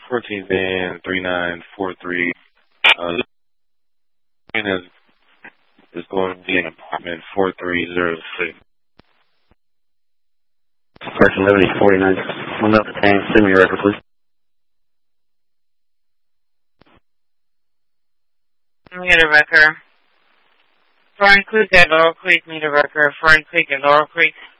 14th and 3943. Is going to be in apartment 4306. Section 1149. One up the tank. Send me your record, please. Meter record. Fern Creek at Laurel Creek, meter record. Fern Creek at Laurel Creek.